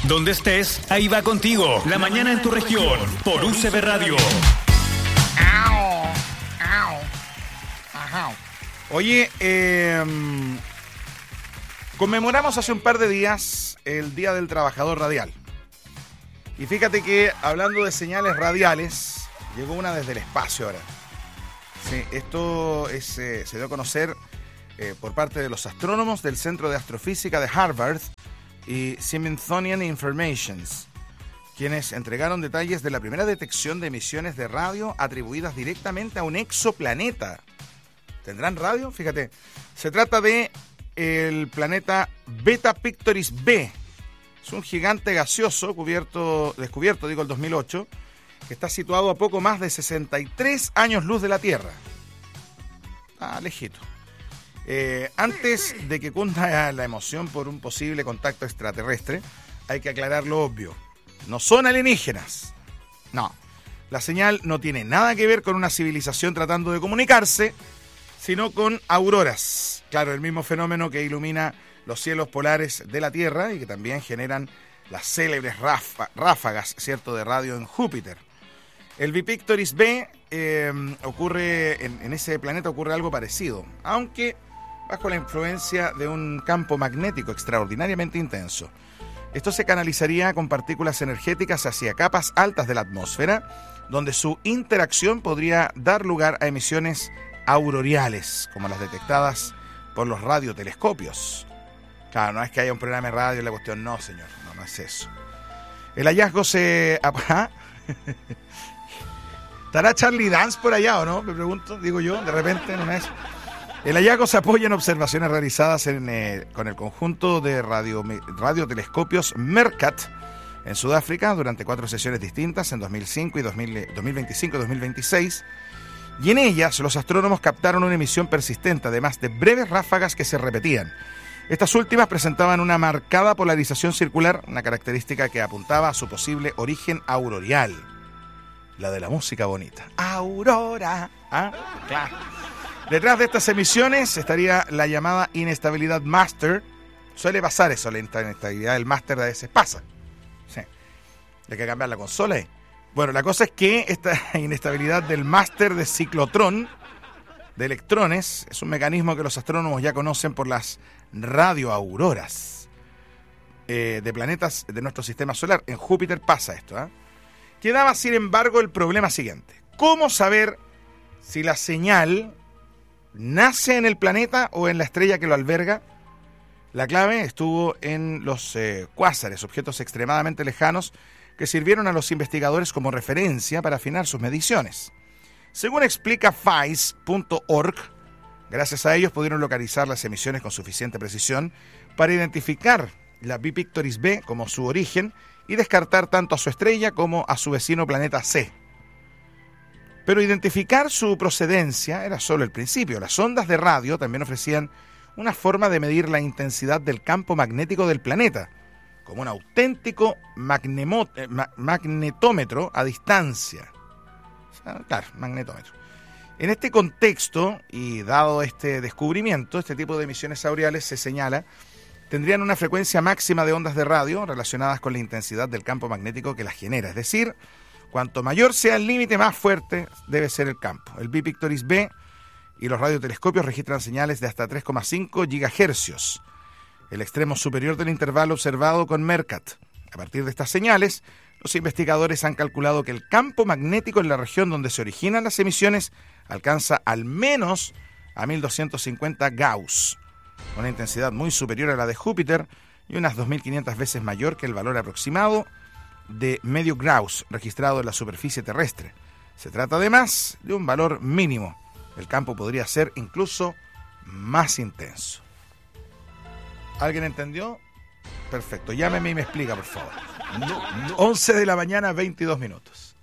Donde estés, ahí va contigo. La mañana en tu región, por UCB Radio. Oye, conmemoramos hace un par de días el Día del Trabajador Radial. Y fíjate que, hablando de señales radiales, llegó una desde el espacio ahora. Sí, esto se dio a conocer por parte de los astrónomos del Centro de Astrofísica de Harvard y Smithsonian Informations, quienes entregaron detalles de la primera detección de emisiones de radio atribuidas directamente a un exoplaneta. ¿Tendrán radio? Fíjate, se trata de el planeta Beta Pictoris B. Es un gigante gaseoso descubierto el 2008, que está situado a poco más de 63 años luz de la Tierra. Lejito. Antes de que cunda la emoción por un posible contacto extraterrestre, hay que aclarar lo obvio. No son alienígenas. No. La señal no tiene nada que ver con una civilización tratando de comunicarse, sino con auroras. Claro, el mismo fenómeno que ilumina los cielos polares de la Tierra y que también generan las célebres ráfagas, ¿cierto?, de radio en Júpiter. El Bipictoris B ocurre, en ese planeta ocurre algo parecido, aunque bajo la influencia de un campo magnético extraordinariamente intenso. Esto se canalizaría con partículas energéticas hacia capas altas de la atmósfera, donde su interacción podría dar lugar a emisiones auroriales, como las detectadas por los radiotelescopios. Claro, no es que haya un programa de radio y la cuestión, no, señor, no es eso. El hallazgo se... ¿Estará Charlie Dance por allá o no? Me pregunto, digo yo, de repente, no es. El hallazgo se apoya en observaciones realizadas con el conjunto de radiotelescopios MERCAT en Sudáfrica durante 4 sesiones distintas en 2005 y 2025 y 2026. Y en ellas los astrónomos captaron una emisión persistente, además de breves ráfagas que se repetían. Estas últimas presentaban una marcada polarización circular, una característica que apuntaba a su posible origen aurorial. La de la música bonita. Aurora. Claro. Detrás de estas emisiones estaría la llamada inestabilidad master. Suele pasar eso, la inestabilidad del máster a veces pasa. Sí. Hay que cambiar la consola ahí. Bueno, la cosa es que esta inestabilidad del máster de ciclotrón, de electrones, es un mecanismo que los astrónomos ya conocen por las radioauroras de planetas de nuestro sistema solar. En Júpiter pasa esto. Quedaba, sin embargo, el problema siguiente. ¿Cómo saber si la señal nace en el planeta o en la estrella que lo alberga? La clave estuvo en los cuásares, objetos extremadamente lejanos, que sirvieron a los investigadores como referencia para afinar sus mediciones. Según explica FAIS.org, gracias a ellos pudieron localizar las emisiones con suficiente precisión para identificar la Bipictoris B como su origen y descartar tanto a su estrella como a su vecino planeta C. Pero identificar su procedencia era solo el principio. Las ondas de radio también ofrecían una forma de medir la intensidad del campo magnético del planeta, como un auténtico magnetómetro a distancia. Claro, magnetómetro. En este contexto, y dado este descubrimiento, este tipo de emisiones aureales, se señala, tendrían una frecuencia máxima de ondas de radio relacionadas con la intensidad del campo magnético que las genera. Es decir, cuanto mayor sea el límite, más fuerte debe ser el campo. El Bipictoris B y los radiotelescopios registran señales de hasta 3,5 gigahercios, el extremo superior del intervalo observado con MERCAT. A partir de estas señales, los investigadores han calculado que el campo magnético en la región donde se originan las emisiones alcanza al menos a 1250 Gauss, una intensidad muy superior a la de Júpiter y unas 2500 veces mayor que el valor aproximado de medio Gauss registrado en la superficie terrestre. Se trata además de un valor mínimo. El campo podría ser incluso más intenso. ¿Alguien entendió? Perfecto, llámeme y me explica, por favor. 11 de la mañana, 22 minutos.